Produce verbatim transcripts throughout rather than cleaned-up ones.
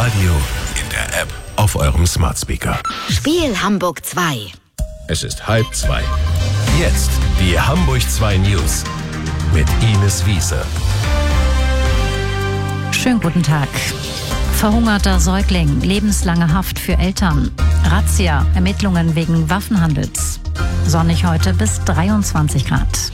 Radio, in der App, auf eurem Smart Speaker. Spiel Hamburg zwei. Es ist halb zwei. Jetzt die Hamburg zwei News mit Ines Wiese. Schönen guten Tag. Verhungerter Säugling, lebenslange Haft für Eltern. Razzia, Ermittlungen wegen Waffenhandels. Sonnig heute bis dreiundzwanzig Grad.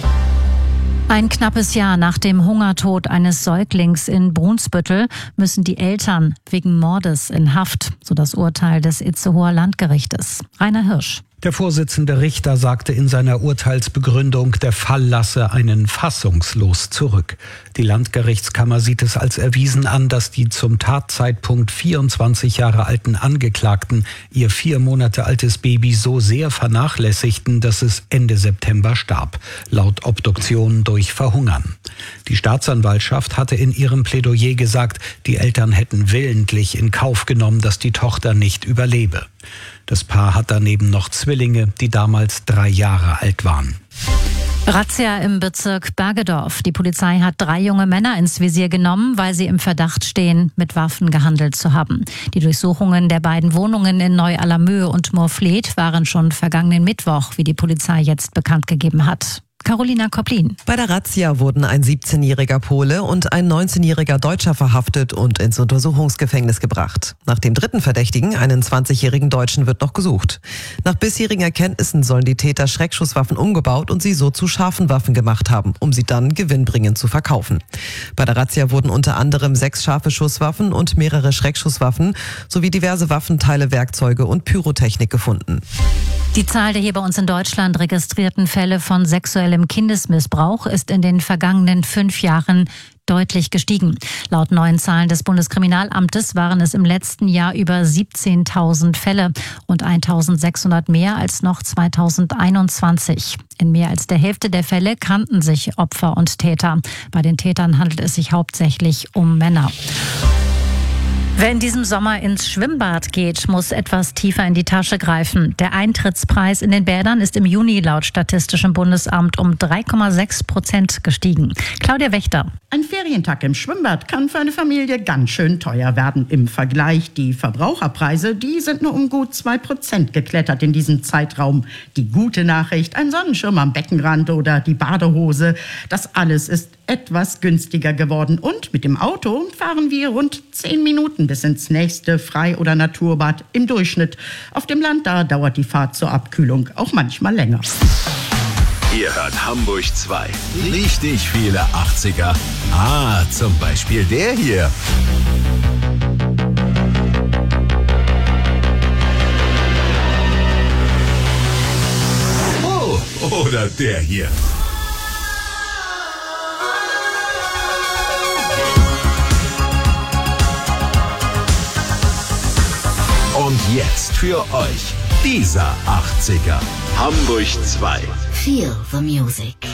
Ein knappes Jahr nach dem Hungertod eines Säuglings in Brunsbüttel müssen die Eltern wegen Mordes in Haft, so das Urteil des Itzehoer Landgerichtes. Rainer Hirsch. Der Vorsitzende Richter sagte in seiner Urteilsbegründung, der Fall lasse einen fassungslos zurück. Die Landgerichtskammer sieht es als erwiesen an, dass die zum Tatzeitpunkt vierundzwanzig Jahre alten Angeklagten ihr vier Monate altes Baby so sehr vernachlässigten, dass es Ende September starb, laut Obduktion durch Verhungern. Die Staatsanwaltschaft hatte in ihrem Plädoyer gesagt, die Eltern hätten willentlich in Kauf genommen, dass die Tochter nicht überlebe. Das Paar hat daneben noch Zwillinge, die damals drei Jahre alt waren. Razzia im Bezirk Bergedorf. Die Polizei hat drei junge Männer ins Visier genommen, weil sie im Verdacht stehen, mit Waffen gehandelt zu haben. Die Durchsuchungen der beiden Wohnungen in Neu-Allermöhe und Moorfleet waren schon vergangenen Mittwoch, wie die Polizei jetzt bekannt gegeben hat. Carolina Koplin. Bei der Razzia wurden ein siebzehnjähriger Pole und ein neunzehnjähriger Deutscher verhaftet und ins Untersuchungsgefängnis gebracht. Nach dem dritten Verdächtigen, einen zwanzigjährigen Deutschen, wird noch gesucht. Nach bisherigen Erkenntnissen sollen die Täter Schreckschusswaffen umgebaut und sie so zu scharfen Waffen gemacht haben, um sie dann gewinnbringend zu verkaufen. Bei der Razzia wurden unter anderem sechs scharfe Schusswaffen und mehrere Schreckschusswaffen sowie diverse Waffenteile, Werkzeuge und Pyrotechnik gefunden. Die Zahl der hier bei uns in Deutschland registrierten Fälle von sexuellem Kindesmissbrauch ist in den vergangenen fünf Jahren deutlich gestiegen. Laut neuen Zahlen des Bundeskriminalamtes waren es im letzten Jahr über siebzehntausend Fälle und eintausendsechshundert mehr als noch zweitausendeinundzwanzig. In mehr als der Hälfte der Fälle kannten sich Opfer und Täter. Bei den Tätern handelt es sich hauptsächlich um Männer. Wer in diesem Sommer ins Schwimmbad geht, muss etwas tiefer in die Tasche greifen. Der Eintrittspreis in den Bädern ist im Juni laut Statistischem Bundesamt um drei Komma sechs Prozent gestiegen. Claudia Wächter. Ein Ferientag im Schwimmbad kann für eine Familie ganz schön teuer werden. Im Vergleich, die Verbraucherpreise, die sind nur um gut zwei Prozent geklettert in diesem Zeitraum. Die gute Nachricht, ein Sonnenschirm am Beckenrand oder die Badehose, das alles ist etwas günstiger geworden. Und mit dem Auto fahren wir rund zehn Minuten bis ins nächste Frei- oder Naturbad im Durchschnitt. Auf dem Land, da dauert die Fahrt zur Abkühlung auch manchmal länger. Ihr hört Hamburg zwei. Richtig viele achtziger. Ah, zum Beispiel der hier. Oh, oder der hier. Und jetzt für euch dieser achtziger. Hamburg zwei. Feel the music.